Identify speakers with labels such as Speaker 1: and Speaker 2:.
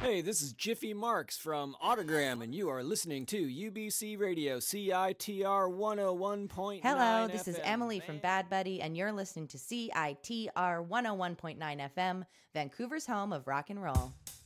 Speaker 1: Hey, this is Jiffy Marks from Autogram, and you are listening to UBC Radio CITR 101.9
Speaker 2: Hello, this is
Speaker 1: FM.
Speaker 2: Emily from Bad Buddy, and you're listening to CITR 101.9 FM, Vancouver's home of rock and roll.